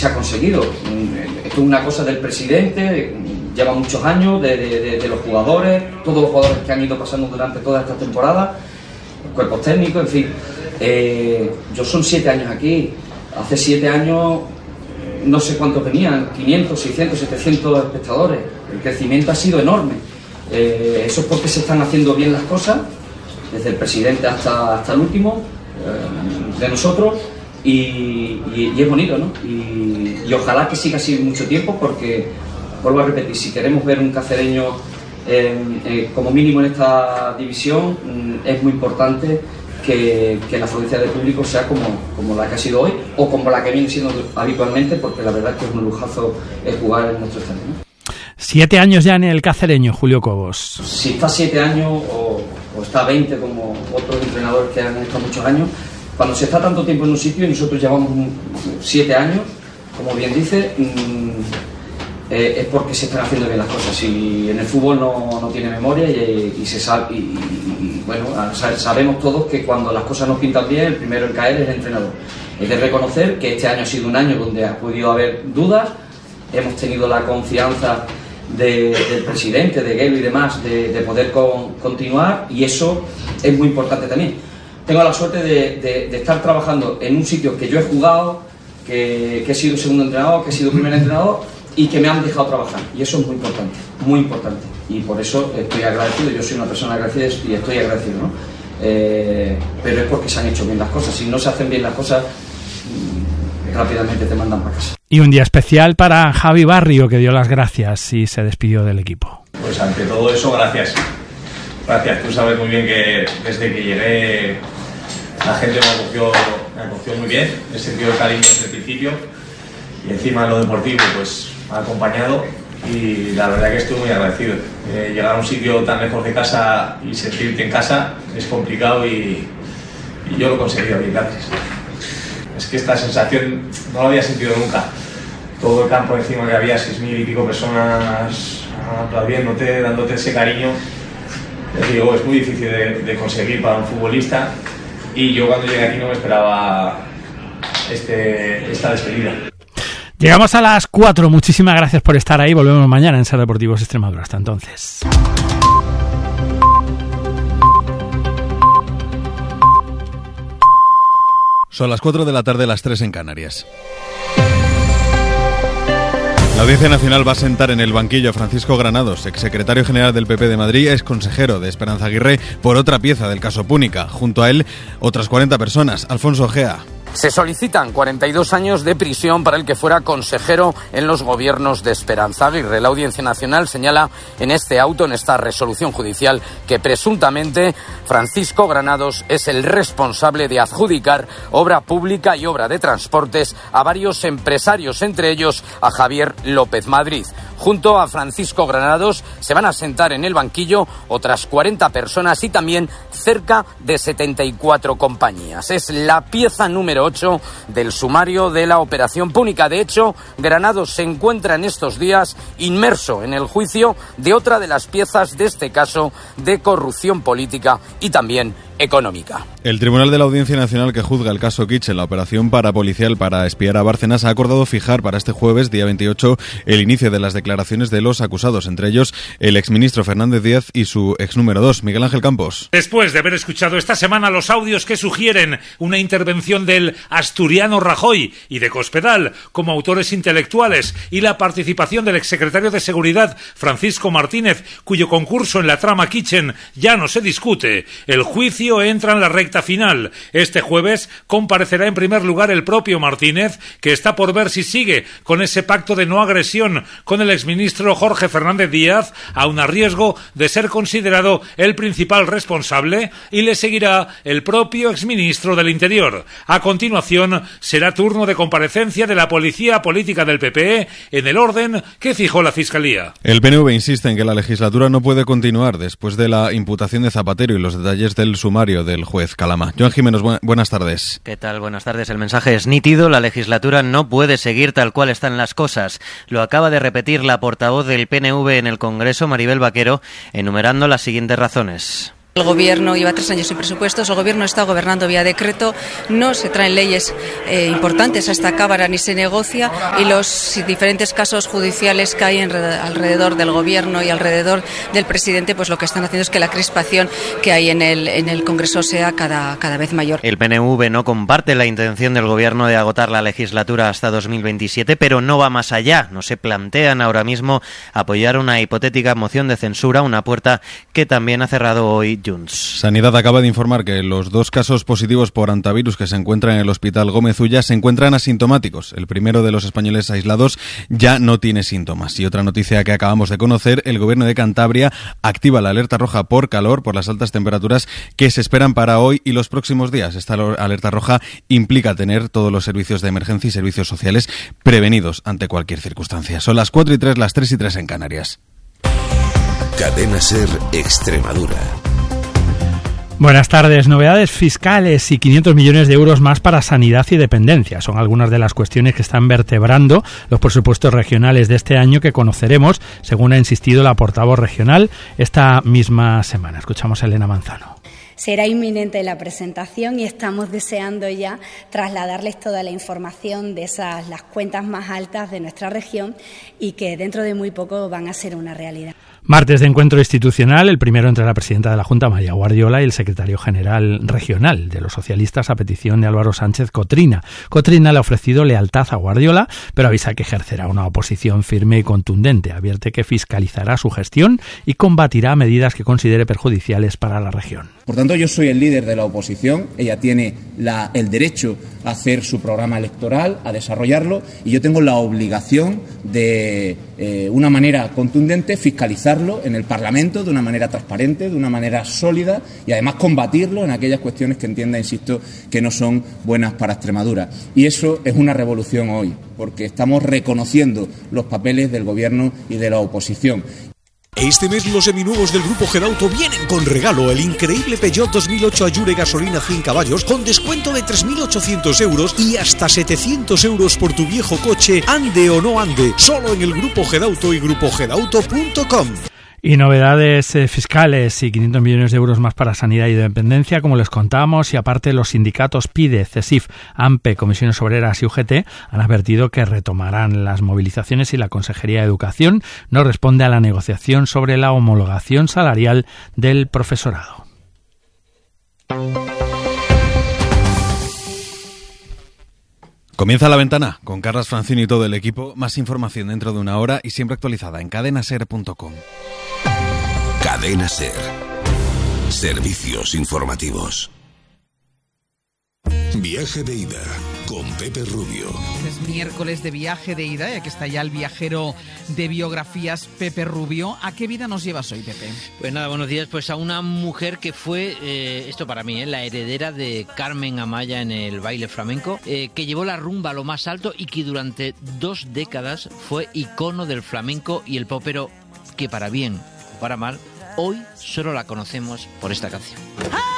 se ha conseguido. Esto es una cosa del presidente, lleva muchos años, de los jugadores, todos los jugadores que han ido pasando durante toda esta temporada, cuerpos técnicos, en fin. Yo son 7 años aquí. Hace 7 años no sé cuántos venían, 500, 600, 700 espectadores. El crecimiento ha sido enorme. Eso es porque se están haciendo bien las cosas, desde el presidente hasta el último de nosotros, y es bonito, ¿no? Y ojalá que siga así mucho tiempo, porque, vuelvo a repetir, si queremos ver un cacereño como mínimo en esta división, es muy importante que la afluencia de público sea como la que ha sido hoy, o como la que viene siendo habitualmente, porque la verdad es que es un lujazo jugar en nuestro estadio, ¿no? 7 años ya en el cacereño, Julio Cobos. Si está 7 años o está 20 como otros entrenadores que han estado muchos años, cuando se está tanto tiempo en un sitio, y nosotros llevamos 7 años, como bien dice, es porque se están haciendo bien las cosas. Y en el fútbol no tiene memoria, y se sabe, bueno, sabemos todos que cuando las cosas no pintan bien, el primero en caer es el entrenador. Hay que reconocer que este año ha sido un año donde ha podido haber dudas. Hemos tenido la confianza del presidente, de Guelo y demás, de poder continuar, y eso es muy importante también. Tengo la suerte de estar trabajando en un sitio que yo he jugado, que he sido segundo entrenador, que he sido primer entrenador, y que me han dejado trabajar, y eso es muy importante, muy importante, y por eso estoy agradecido. Yo soy una persona agradecida y estoy agradecido, ¿no? Pero es porque se han hecho bien las cosas. Si no se hacen bien las cosas, rápidamente te mandan para casa. Y un día especial para Javi Barrio, que dio las gracias y se despidió del equipo. Pues ante todo eso, gracias. Gracias. Tú sabes muy bien que desde que llegué la gente me acogió muy bien, he sentido el cariño desde el principio, y encima lo deportivo pues me ha acompañado, y la verdad que estoy muy agradecido. Llegar a un sitio tan lejos de casa y sentirte en casa es complicado, y yo lo he conseguido bien, gracias. Es que esta sensación no la había sentido nunca. Todo el campo encima, que había 6.000 y pico personas aplaudiéndote, dándote ese cariño. Les digo, es muy difícil de conseguir para un futbolista, y yo cuando llegué aquí no me esperaba esta despedida. Llegamos a las 4. Muchísimas gracias por estar ahí. Volvemos mañana en Ser Deportivos Extremadura. Hasta entonces. Son las 4 de la tarde, las 3 en Canarias. La Audiencia Nacional va a sentar en el banquillo a Francisco Granados, exsecretario general del PP de Madrid, exconsejero de Esperanza Aguirre, por otra pieza del caso Púnica. Junto a él, otras 40 personas. Alfonso Gea. Se solicitan 42 años de prisión para el que fuera consejero en los gobiernos de Esperanza Aguirre. La Audiencia Nacional señala en este auto, en esta resolución judicial, que presuntamente Francisco Granados es el responsable de adjudicar obra pública y obra de transportes a varios empresarios, entre ellos a Javier López Madrid. Junto a Francisco Granados se van a sentar en el banquillo otras 40 personas y también cerca de 74 compañías. Es la pieza número 8 del sumario de la operación Púnica. De hecho, Granados se encuentra en estos días inmerso en el juicio de otra de las piezas de este caso de corrupción política y también económica. El Tribunal de la Audiencia Nacional, que juzga el caso Kitchen, la operación parapolicial para espiar a Bárcenas, ha acordado fijar para este jueves, día 28, el inicio de las declaraciones de los acusados, entre ellos el exministro Fernández Díaz y su ex número 2, Miguel Ángel Campos. Después de haber escuchado esta semana los audios que sugieren una intervención del asturiano Rajoy y de Cospedal como autores intelectuales, y la participación del exsecretario de Seguridad, Francisco Martínez, cuyo concurso en la trama Kitchen ya no se discute, el juicio entra en la recta final. Este jueves comparecerá en primer lugar el propio Martínez, que está por ver si sigue con ese pacto de no agresión con el exministro Jorge Fernández Díaz, aun a riesgo de ser considerado el principal responsable, y le seguirá el propio exministro del Interior. A continuación será turno de comparecencia de la policía política del PP en el orden que fijó la Fiscalía. El PNV insiste en que la legislatura no puede continuar después de la imputación de Zapatero y los detalles del sumario del juez Calama. Joan Jiménez, buenas tardes. ¿Qué tal? Buenas tardes. El mensaje es nítido. La legislatura no puede seguir tal cual están las cosas. Lo acaba de repetir la portavoz del PNV en el Congreso, Maribel Vaquero, enumerando las siguientes razones. El Gobierno lleva 3 años sin presupuestos, el Gobierno está gobernando vía decreto, no se traen leyes importantes a esta Cámara ni se negocia, y los diferentes casos judiciales que hay alrededor del Gobierno y alrededor del presidente, pues lo que están haciendo es que la crispación que hay en el Congreso sea cada vez mayor. El PNV no comparte la intención del Gobierno de agotar la legislatura hasta 2027, pero no va más allá. No se plantean ahora mismo apoyar una hipotética moción de censura, una puerta que también ha cerrado hoy Junts. Sanidad acaba de informar que los 2 casos positivos por hantavirus que se encuentran en el Hospital Gómez Ulla se encuentran asintomáticos. El primero de los españoles aislados ya no tiene síntomas. Y otra noticia que acabamos de conocer, el Gobierno de Cantabria activa la alerta roja por calor, por las altas temperaturas que se esperan para hoy y los próximos días. Esta alerta roja implica tener todos los servicios de emergencia y servicios sociales prevenidos ante cualquier circunstancia. Son las 4:03, las 3:03 en Canarias. Cadena SER Extremadura. Buenas tardes. Novedades fiscales y 500 millones de euros más para sanidad y dependencia. Son algunas de las cuestiones que están vertebrando los presupuestos regionales de este año que conoceremos, según ha insistido la portavoz regional esta misma semana. Escuchamos a Elena Manzano. Será inminente la presentación y estamos deseando ya trasladarles toda la información de las cuentas más altas de nuestra región y que dentro de muy poco van a ser una realidad. Martes de encuentro institucional, el primero entre la presidenta de la Junta, María Guardiola, y el secretario general regional de los socialistas a petición de Álvaro Sánchez Cotrina. Cotrina le ha ofrecido lealtad a Guardiola, pero avisa que ejercerá una oposición firme y contundente. Advierte que fiscalizará su gestión y combatirá medidas que considere perjudiciales para la región. Por tanto, yo soy el líder de la oposición, ella tiene el derecho a hacer su programa electoral, a desarrollarlo, y yo tengo la obligación de, una manera contundente, fiscalizarlo en el Parlamento de una manera transparente, de una manera sólida, y además combatirlo en aquellas cuestiones que entienda, insisto, que no son buenas para Extremadura. Y eso es una revolución hoy, porque estamos reconociendo los papeles del Gobierno y de la oposición. Este mes los seminuevos del Grupo Gedauto vienen con regalo: el increíble Peugeot 2008 Allure gasolina 100 caballos con descuento de 3.800 euros y hasta 700 euros por tu viejo coche, ande o no ande, solo en el Grupo Gedauto y grupogedauto.com. Y novedades fiscales y 500 millones de euros más para sanidad y dependencia, como les contamos, y aparte los sindicatos PIDE, CESIF, AMPE, Comisiones Obreras y UGT han advertido que retomarán las movilizaciones y la Consejería de Educación no responde a la negociación sobre la homologación salarial del profesorado. Comienza La Ventana con Carlas Francini y todo el equipo. Más información dentro de una hora y siempre actualizada en cadenaser.com. Cadena SER. Servicios informativos. Viaje de ida con Pepe Rubio. Es miércoles de viaje de ida y aquí está ya el viajero de biografías, Pepe Rubio. ¿A qué vida nos llevas hoy, Pepe? Pues nada, buenos días. Pues a una mujer que fue, esto para mí, la heredera de Carmen Amaya en el baile flamenco, que llevó la rumba a lo más alto y que durante 2 décadas fue icono del flamenco y el pop, pero que para bien o para mal, hoy solo la conocemos por esta canción.